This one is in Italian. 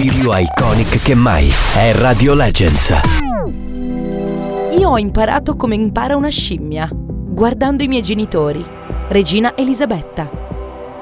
più iconic che mai. È Radio Legends. Io ho imparato come impara una scimmia, guardando i miei genitori, Regina Elisabetta.